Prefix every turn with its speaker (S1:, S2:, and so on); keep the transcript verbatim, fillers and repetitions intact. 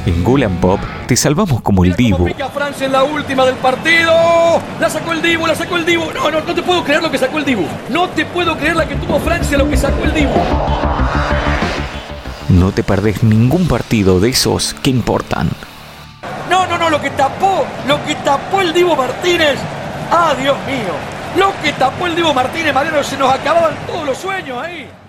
S1: En Gol and Pop te salvamos como el Dibu.
S2: Pica Francia en la última del partido. La sacó el Dibu, la sacó el Dibu. No, no, no te puedo creer lo que sacó el Dibu. No te puedo creer la que tuvo Francia, lo que sacó el Dibu.
S1: No te perdés ningún partido de esos que importan.
S2: No, no, no, lo que tapó, lo que tapó el Dibu Martínez. Ah, Dios mío. Lo que tapó el Dibu Martínez, Mariano, se nos acababan todos los sueños ahí.